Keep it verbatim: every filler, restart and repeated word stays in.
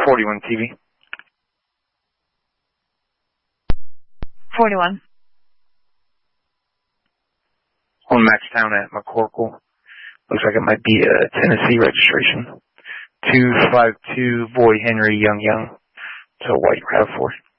forty-one T V. forty-one. On Matchtown at McCorkle. Looks like it might be a Tennessee registration. two five two Boy Henry Young Young. So white RAV four.